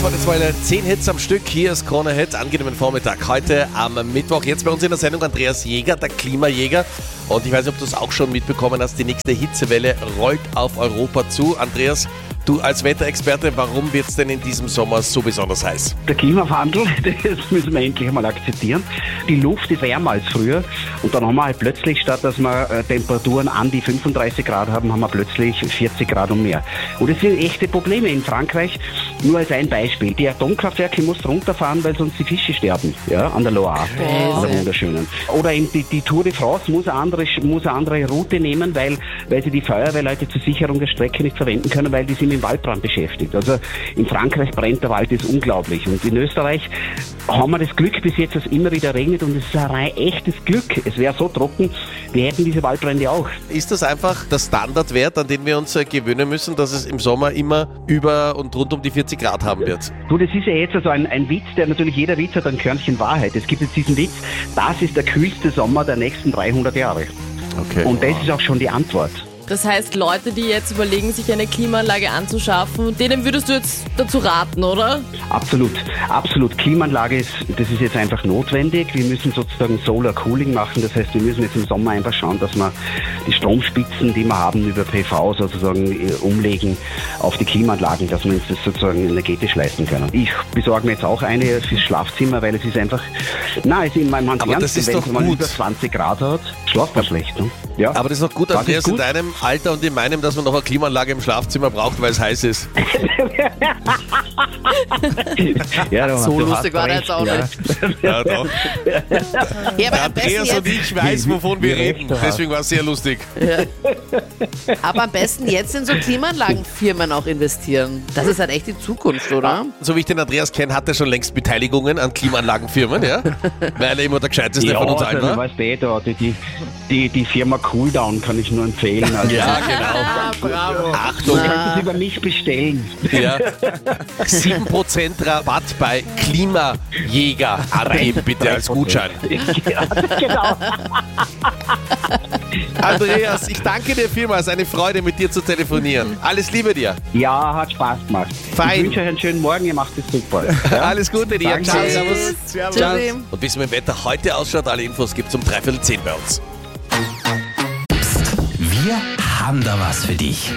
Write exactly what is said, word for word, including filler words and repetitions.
heute jetzt mal zehn Hits am Stück. Hier ist Krone Hit, angenehmen Vormittag. Heute am Mittwoch, jetzt bei uns in der Sendung Andreas Jäger, der Klimajäger. Und ich weiß nicht, ob du es auch schon mitbekommen hast, die nächste Hitzewelle rollt auf Europa zu. Andreas, du als Wetterexperte, warum wird es denn in diesem Sommer so besonders heiß? Der Klimawandel, das müssen wir endlich einmal akzeptieren. Die Luft ist wärmer als früher und dann haben wir halt plötzlich, statt dass wir äh, Temperaturen an die fünfunddreißig Grad haben, haben wir plötzlich vierzig Grad und mehr. Und das sind echte Probleme in Frankreich. Nur als ein Beispiel. Die Atomkraftwerke mussten runterfahren, weil sonst die Fische sterben, ja, an der Loire, oh. der wunderschönen. Oder eben die, die Tour de France muss eine andere, muss eine andere Route nehmen, weil, weil sie die Feuerwehrleute zur Sicherung der Strecke nicht verwenden können, weil die sind mit dem Waldbrand beschäftigt. Also in Frankreich brennt der Wald, ist unglaublich. Und in Österreich haben wir das Glück bis jetzt, dass es immer wieder regnet und es ist ein rein echtes Glück. Es wäre so trocken, wir hätten diese Waldbrände auch. Ist das einfach der Standardwert, an den wir uns gewöhnen müssen, dass es im Sommer immer über und rund um die vierzig Grad haben wird? Du, das ist ja jetzt also ein, ein Witz, der natürlich, jeder Witz hat ein Körnchen Wahrheit. Es gibt jetzt diesen Witz, das ist der kühlste Sommer der nächsten dreihundert Jahre. Okay. Und das ist auch schon die Antwort. Das heißt, Leute, die jetzt überlegen, sich eine Klimaanlage anzuschaffen, denen würdest du jetzt dazu raten, oder? Absolut, absolut. Klimaanlage ist, das ist jetzt einfach notwendig. Wir müssen sozusagen Solar Cooling machen. Das heißt, wir müssen jetzt im Sommer einfach schauen, dass wir die Stromspitzen, die wir haben, über P V sozusagen umlegen auf die Klimaanlagen, dass wir uns das sozusagen energetisch leisten können. Ich besorge mir jetzt auch eine fürs Schlafzimmer, weil es ist einfach, na, es ist in meinem Hand ernst, wenn es mal über zwanzig Grad hat, schlaft man schlecht. Ne? Ja. Aber das ist doch gut, Das Andreas, ist gut. in deinem Alter und in meinem, dass man noch eine Klimaanlage im Schlafzimmer braucht, weil es heiß ist. Ja, du, So du lustig hast war der recht, jetzt auch ja. nicht. Ja, doch. Ja, aber Der am besten Andreas und jetzt, ich weiß, wovon wir Wie recht reden. du hast. Deswegen war es sehr lustig. aber am besten jetzt in so Klimaanlagenfirmen auch investieren. Das ist halt echt die Zukunft, oder? So wie ich den Andreas kenne, hat er schon längst Beteiligungen an Klimaanlagenfirmen, ja? Weil er immer der Gescheiteste Ja, von uns allen also, war. weißt du, da, die, die, die, die Firma Cooldown kann ich nur empfehlen. Also, Ja, genau. Ah, bravo. Achtung, Du kannst es über mich bestellen. ja. sieben Prozent Rabatt bei Klimajäger angeben, bitte als Gutschein. Ja, genau. Andreas, ich danke dir vielmals. Eine Freude, mit dir zu telefonieren. Alles Liebe dir. Ja, hat Spaß gemacht. Fein. Ich wünsche euch einen schönen Morgen, ihr macht es super. Ja? Alles Gute dir. Danke. Ciao, servus. Tschüss. Ciao. Tschüssi. Und wie es mit dem Wetter heute ausschaut, alle Infos gibt es um dreiviertel zehn bei uns. Wir haben da was für dich.